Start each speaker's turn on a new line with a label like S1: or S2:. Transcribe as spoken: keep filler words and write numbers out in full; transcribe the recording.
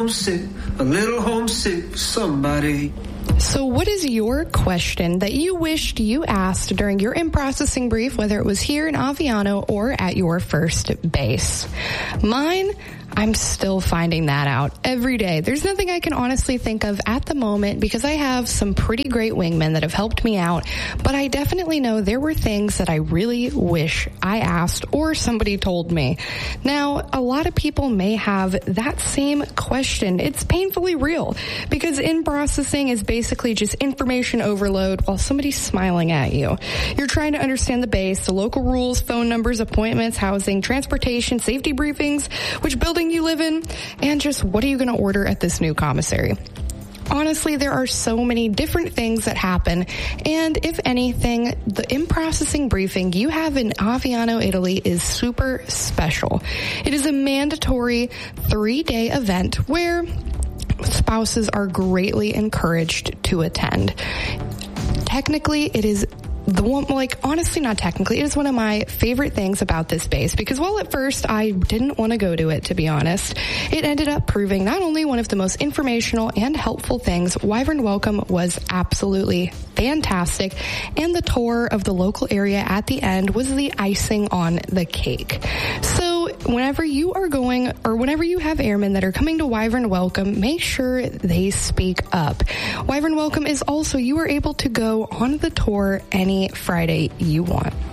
S1: homesick, a little homesick for somebody.
S2: So what is your question that you wished you asked during your in-processing brief, whether it was here in Aviano or at your first base? Mine, I'm still finding that out every day. There's nothing I can honestly think of at the moment because I have some pretty great wingmen that have helped me out, but I definitely know there were things that I really wish I asked or somebody told me. Now, a lot of people may have that same question. It's painfully real because in-processing is basically just information overload while somebody's smiling at you. You're trying to understand the base, the local rules, phone numbers, appointments, housing, transportation, safety briefings, which building you live in, and just what are you going to order at this new commissary. Honestly, there are so many different things that happen, and if anything, the in-processing briefing you have in Aviano, Italy is super special. It is a mandatory three-day event where spouses are greatly encouraged to attend. Technically, it is the one, like, honestly, not technically, it is one of my favorite things about this base because while at first I didn't want to go to it, to be honest, it ended up proving not only one of the most informational and helpful things, Wyvern Welcome was absolutely fantastic, and the tour of the local area at the end was the icing on the cake. So whenever you are going, or whenever you have airmen that are coming to Wyvern Welcome, make sure they speak up. Wyvern Welcome is also, you are able to go on the tour any Friday you want.